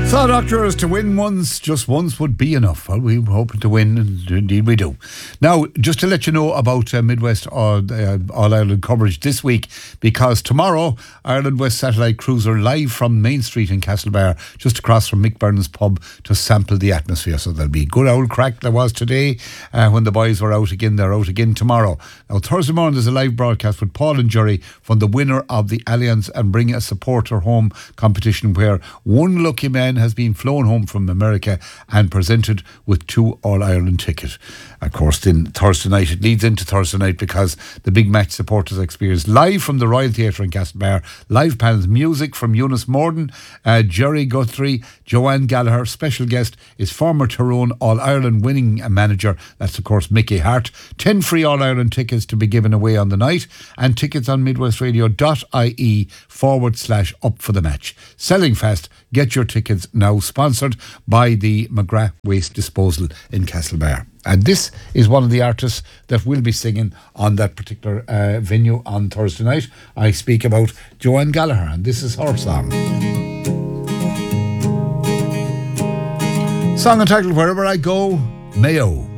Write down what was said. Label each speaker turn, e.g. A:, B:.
A: Thought doctors to win once, just once would be enough. Well, we're hoping to win, and indeed we do. Now, just to let you know about Midwest All-Ireland coverage this week, because tomorrow, Ireland West Satellite crews are live from Main Street in Castlebar, just across from Mick Byrne's pub, to sample the atmosphere. So there'll be good old crack there was today when the boys were out again. They're out again tomorrow. Now, Thursday morning, there's a live broadcast with Paul and Jerry from the winner of the Allianz and Bring a Supporter Home competition, where one lucky man has been flown home from America and presented with 2 All-Ireland tickets. Of course, then Thursday night, it leads into Thursday night because the big match supporters experience live from the Royal Theatre in Castlebar, live panels, music from Eunice Morden, Jerry Guthrie, Joanne Gallagher. Special guest is former Tyrone All-Ireland winning manager, that's of course Mickey Hart. 10 free All-Ireland tickets to be given away on the night, and tickets on midwestradio.ie/up for the match. Selling fast. Get your tickets now, sponsored by the McGrath Waste Disposal in Castlebar. And this is one of the artists that will be singing on that particular venue on Thursday night. I speak about Joanne Gallagher, and this is her song. Song entitled Wherever I Go, Mayo.